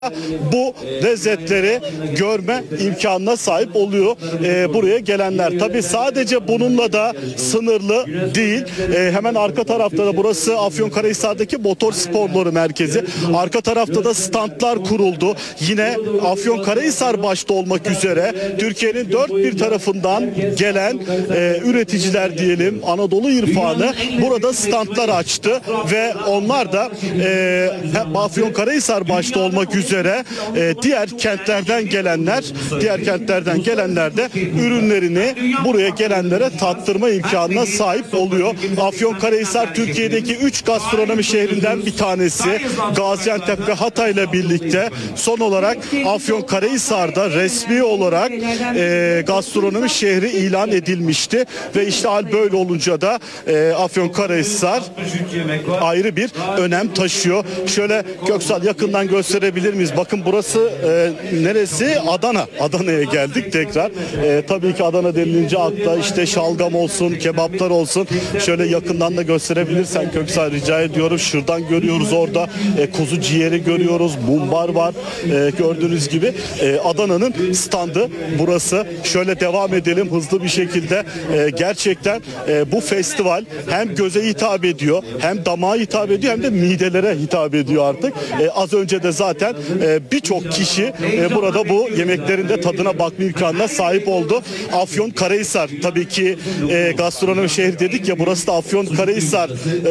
bu lezzetleri görme imkanına sahip oluyor buraya gelenler. Tabii sadece bununla da sınırlı değil. Hemen arka tarafta da burası Afyonkarahisar'daki motor sporları merkezi. Arka tarafta da standlar kuruldu. Yine Afyonkarahisar başta olmak üzere Türkiye'nin dört bir tarafından gelen üreticiler diyelim, Anadolu irfanı burada standlar açtı ve onlar da Afyonkarahisar başta olmak üzere diğer kentlerden gelenler de ürünlerini buraya gelenlere tattırma imkanına sahip oluyor. Afyonkarahisar Türkiye'deki 3 gastronomi şehrinden bir tanesi. Gaziantep ve Hatay'la birlikte son olarak Afyonkarahisar'da resmi olarak gastronomi şehri ilan edilmişti ve işte hal böyle olunca da Afyonkarahisar ayrı bir önem taşıyor. Şöyle Köksal yakından gösterebilir miyiz? Bakın burası neresi? Adana. Adana'ya geldik tekrar. Tabii ki Adana denilince akla işte şalgam olsun, kebaplar olsun. Şöyle yakından da gösterebilirsen Köksal rica ediyorum. Şuradan görüyoruz orada kuzu ciğeri görüyoruz. Mumbar var. Gördüğünüz gibi Adana'nın standı burası. Şöyle devam edelim hızlı bir şekilde. Gerçekten bu festival hem göze hitap ediyor, hem damağa hitap ediyor, hem de midelere hitap ediyor artık. Az önce de zaten birçok kişi burada bu yemeklerin de tadına bakma imkanına sahip oldu. Afyonkarahisar tabii ki gastronomi şehri dedik ya, burası da Afyonkarahisar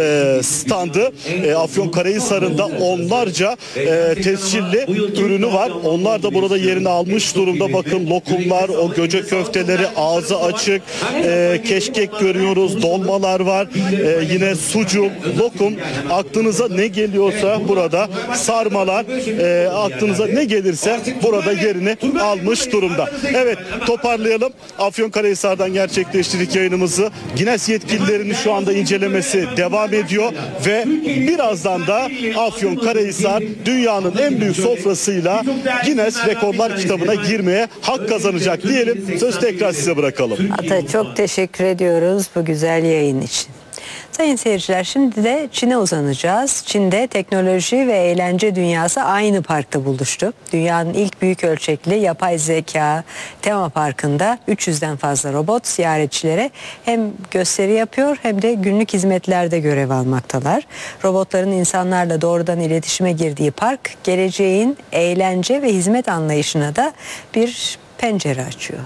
standı. Afyonkarahisar'ın da onlarca tescilli ürünü var. Onlar da burada yerini almış durumda. Bakın lokumlar, o göce köfteleri, ağzı açık, keşkek görüyoruz, dolmalar var. Yine sucuk, lokum, aklınıza ne geliyorsa burada, sarmalar, aklınıza ne gelirse burada yerini almış durumda. Evet, toparlayalım. Afyonkarahisar'dan gerçekleştirdik yayınımızı. Guinness yetkililerinin şu anda incelemesi devam ediyor ve birazdan da Afyonkarahisar dünyanın en büyük sofrasıyla Guinness Rekorlar kitabına girmeye hak kazanacak diyelim. Söz tekrar size bırakalım. Ata, çok teşekkür ediyoruz bu güzel yayın için. Sayın seyirciler, şimdi de Çin'e uzanacağız. Çin'de teknoloji ve eğlence dünyası aynı parkta buluştu. Dünyanın ilk büyük ölçekli yapay zeka tema parkında 300'den fazla robot ziyaretçilere hem gösteri yapıyor hem de günlük hizmetlerde görev almaktalar. Robotların insanlarla doğrudan iletişime girdiği park, geleceğin eğlence ve hizmet anlayışına da bir pencere açıyor.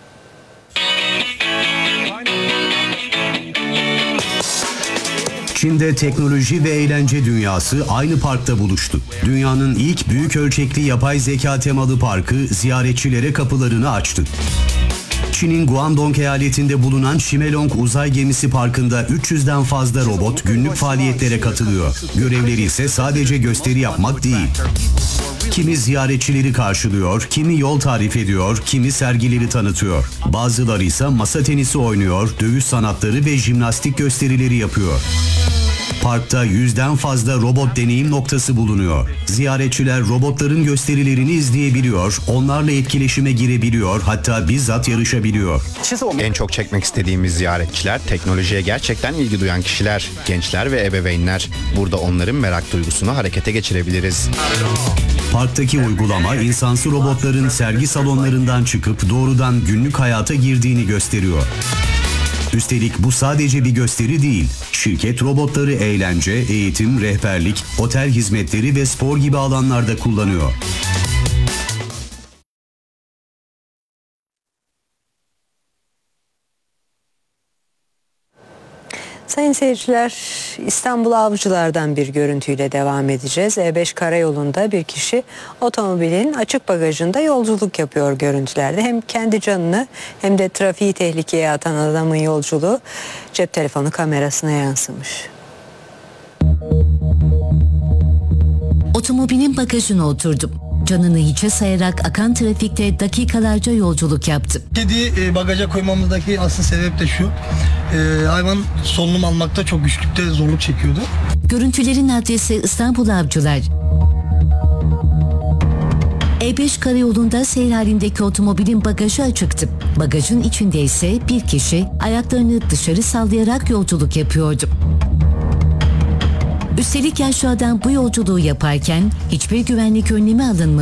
Çin'de teknoloji ve eğlence dünyası aynı parkta buluştu. Dünyanın ilk büyük ölçekli yapay zeka temalı parkı ziyaretçilere kapılarını açtı. Çin'in Guangdong eyaletinde bulunan Shimelong Uzay Gemisi Parkı'nda 300'den fazla robot günlük faaliyetlere katılıyor. Görevleri ise sadece gösteri yapmak değil. Kimi ziyaretçileri karşılıyor, kimi yol tarif ediyor, kimi sergileri tanıtıyor. Bazıları ise masa tenisi oynuyor, dövüş sanatları ve jimnastik gösterileri yapıyor. Parkta 100'den fazla robot deneyim noktası bulunuyor. Ziyaretçiler robotların gösterilerini izleyebiliyor, onlarla etkileşime girebiliyor, hatta bizzat yarışabiliyor. En çok çekmek istediğimiz ziyaretçiler teknolojiye gerçekten ilgi duyan kişiler, gençler ve ebeveynler. Burada onların merak duygusunu harekete geçirebiliriz. Parktaki uygulama insansı robotların sergi salonlarından çıkıp doğrudan günlük hayata girdiğini gösteriyor. Üstelik bu sadece bir gösteri değil. Şirket robotları eğlence, eğitim, rehberlik, otel hizmetleri ve spor gibi alanlarda kullanıyor. Sayın seyirciler, İstanbul Avcılar'dan bir görüntüyle devam edeceğiz. E5 karayolunda bir kişi otomobilin açık bagajında yolculuk yapıyor görüntülerde. Hem kendi canını hem de trafiği tehlikeye atan adamın yolculuğu cep telefonu kamerasına yansımış. Otomobilin bagajına oturdum. Canını hiçe sayarak akan trafikte dakikalarca yolculuk yaptım. Kedi bagaja koymamızdaki asıl sebep de şu. Hayvan solunum almakta çok güçlükte zorluk çekiyordu. Görüntülerin adresi İstanbul Avcılar. E5 karayolunda seyir halindeki otomobilin bagajı açıktı. Bagajın içinde ise bir kişi ayaklarını dışarı sallayarak yolculuk yapıyordu. Üstelik yaşlı adam bu yolculuğu yaparken hiçbir güvenlik önlemi alınmamış.